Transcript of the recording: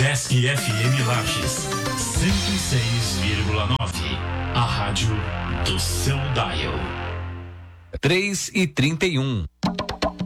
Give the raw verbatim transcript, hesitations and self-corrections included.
Esc F M Lages, cento e seis vírgula nove. A rádio do seu dial. três e trinta e um.